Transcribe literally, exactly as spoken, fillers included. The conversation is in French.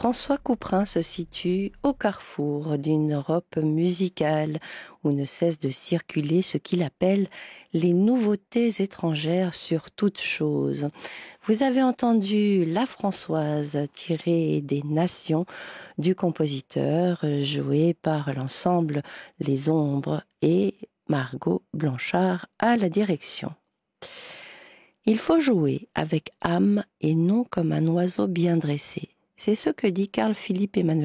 François Couperin se situe au carrefour d'une Europe musicale où ne cesse de circuler ce qu'il appelle les nouveautés étrangères sur toute chose. Vous avez entendu La Françoise tirée des Nations du compositeur joué par l'ensemble Les Ombres et Margot Blanchard à la direction. Il faut jouer avec âme et non comme un oiseau bien dressé. C'est ce que dit Carl Philipp Emanuel